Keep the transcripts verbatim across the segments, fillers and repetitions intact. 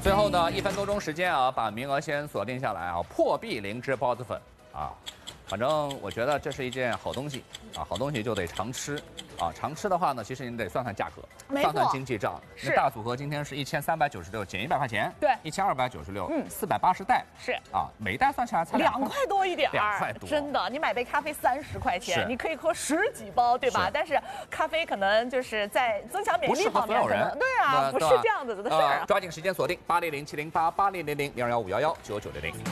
最后呢，一分多钟时间啊，把名额先锁定下来啊，破壁灵芝包子粉啊，反正我觉得这是一件好东西啊，好东西就得常吃啊，常吃的话呢，其实你得算算价格，算算经济账。那大组合今天是一千三百九十六，减一百块钱， 对， 一千二百九十六，嗯，四百八十袋是啊，每袋算下来才两块多一点， 两块多， 真的，你买杯咖啡三十块钱，你可以喝十几包，对吧？但是咖啡可能就是在增强免疫力方面，可能对啊，不是这样子的事儿。 抓紧时间锁定八零零七零八八零零零零二幺五幺幺九九零零。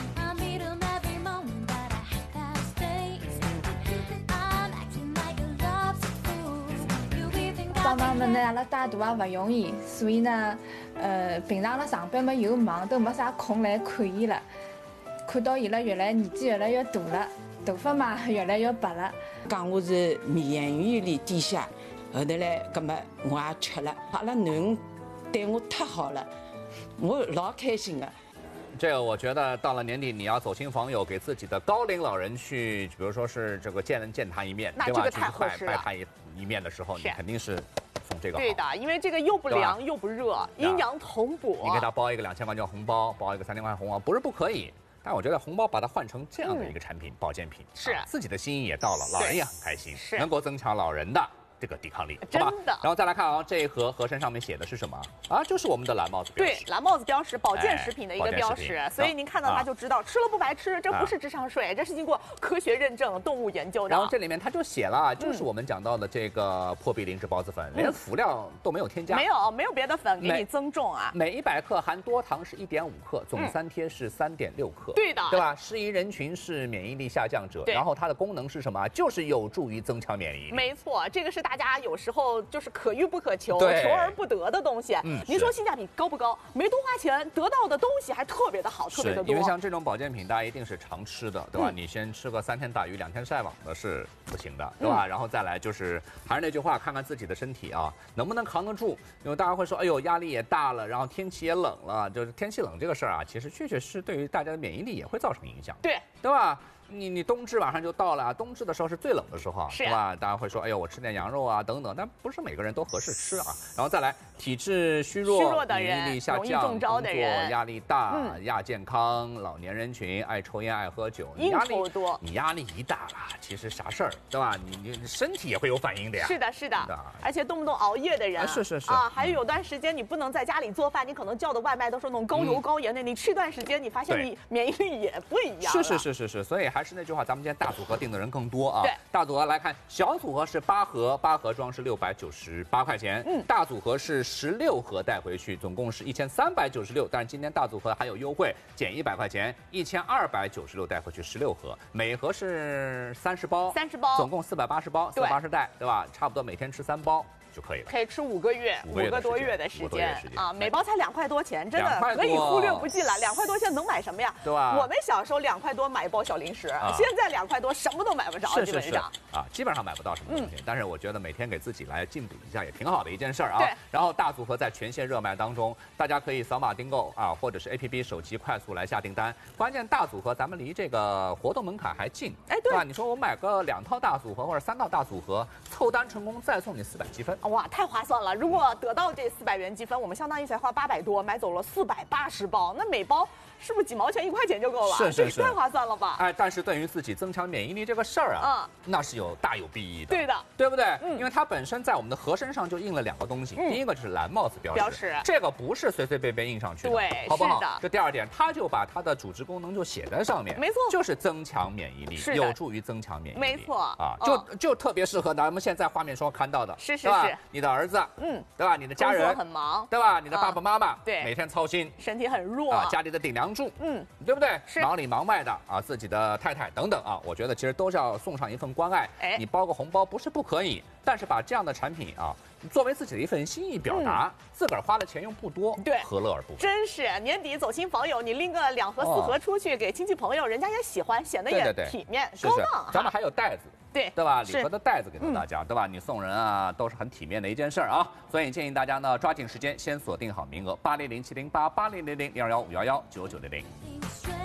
帮忙们呢，阿拉带大也勿容易，所以呢，呃，平常阿拉上班嘛又忙，都没啥空来看伊了。看到伊拉越来年纪越来越大了，头发嘛越来越白了。 讲我是免疫力低下，后头来，葛么我也吃了。阿拉囡恩对我太好了，我老开心的。 这个我觉得到了年底，你要走亲访友，给自己的高龄老人去，比如说是这个见见他一面，对吧？ 那这个太合适了。 拜他一一面的时候，你肯定是送这个好。 对的，因为这个又不凉又不热，阴阳同补。 你给他包一个两千块钱红包，包一个三千块红包，不是不可以。但我觉得红包把它换成这样的一个产品，保健品， 是自己的心意也到了，老人也很开心， 是能够增强老人的这个抵抗力， 真的。 然后再来看啊，这一盒盒身上面写的是什么啊？就是我们的蓝帽子标识。 对，蓝帽子标识，保健食品的一个标识，所以您看到它就知道，吃了不白吃，这不是智商税，这是经过科学认证、动物研究的。 然后这里面它就写了，就是我们讲到的这个破壁灵芝包子粉，连辅料都没有添加， 没有没有别的粉给你增重啊。 每一百克含多糖是一点五克，总三贴是三点六克， 对的， 对吧？适宜人群是免疫力下降者，然后它的功能是什么？就是有助于增强免疫力。 没错，这个是大家有时候就是可遇不可求、求而不得的东西。嗯，您说性价比高不高？没多花钱，得到的东西还特别的好，特别的多。 因为像这种保健品，大家一定是常吃的，对吧？嗯、你先吃个三天打鱼两天晒网的是不行的，对吧？嗯、然后再来就是还是那句话，看看自己的身体啊，能不能扛得住。因为大家会说，哎呦，压力也大了，然后天气也冷了，就是天气冷这个事儿啊，其实确确实对于大家的免疫力也会造成影响， 对， 对吧？你你冬至马上就到了，冬至的时候是最冷的时候， 是吧？大家会说，哎呦，我吃点羊肉啊等等，但不是每个人都合适吃啊。然后再来，体质虚弱、 虚弱的人、 免疫力下降、 容易中招的人、 压力大、嗯、亚健康、老年人群、爱抽烟、爱喝酒，你压力多， 你压力一大了，其实啥事儿，对吧？你你身体也会有反应的呀。 是的，是的，而且动不动熬夜的人， 啊、是是是啊，还有有段时间你不能在家里做饭，你可能叫的外卖都是那种高油高盐的，嗯、你吃一段时间，你发现你免疫力也不一样。 是是是是是，所以还是那句话，咱们今天大组合订的人更多啊。 对， 大组合来看，小组合是八盒，八盒装是六百九十八块钱。嗯，大组合是十六盒带回去，总共是一千三百九十六。但是今天大组合还有优惠，减一百块钱，一千二百九十六带回去十六盒，每盒是三十包， 三十包， 总共四百八十包，四百八十袋，对吧？差不多每天吃三包就可以了， 可以吃五个月， 五个多月的时间啊，每包才两块多钱，真的可以忽略不计了。两块多现在能买什么呀？ 对吧？ 我们小时候两块多买一包小零食，现在两块多什么都买不着，基本上啊，基本上买不到什么东西。但是我觉得每天给自己来进补一下也挺好的一件事儿啊。 对。 然后大组合在全线热卖当中，大家可以扫码订购啊，或者是 A P P 手机快速来下订单。关键大组合咱们离这个活动门槛还近， 哎，对吧？你说我买个两套大组合或者三套大组合，凑单成功再送你四百积分， 哇，太划算了。如果得到这四百元积分，我们相当于才花八百多买走了四百八十包，那每包是不是几毛钱一块钱就够了？ 是是是， 太划算了吧？ 哎，但是对于自己增强免疫力这个事儿啊，嗯，那是有大有裨益的。 对的， 对不对？嗯，因为它本身在我们的盒身上就印了两个东西，第一个就是蓝帽子标识， 标识这个不是随随便便印上去的， 对， 好不好？ 是的。 这第二点，它就把它的主治功能就写在上面， 没错， 就是增强免疫力，有助于增强免疫力， 没错啊，就就特别适合咱们现在画面上看到的， 是是是， 你的儿子，嗯，对吧？你的家人很忙， 对吧？你的爸爸妈妈， 对， 每天操心， 身体很弱啊，家里的顶梁柱，嗯，对不对？ 是忙里忙外的啊，自己的太太等等啊，我觉得其实都是要送上一份关爱。哎，你包个红包不是不可以，但是把这样的产品啊，作为自己的一份心意表达，嗯、自个儿花的钱又不多， 对， 何乐而不为？ 真是年底走亲访友，你拎个两盒、四盒出去给亲戚朋友，人家也喜欢，显得也体面、高档。 咱们还有袋子。 对对吧？礼盒的袋子给到大家，嗯、对吧？你送人啊，都是很体面的一件事儿啊。所以建议大家呢，抓紧时间先锁定好名额，八零零七零八八零零零零二幺五幺幺九九零零。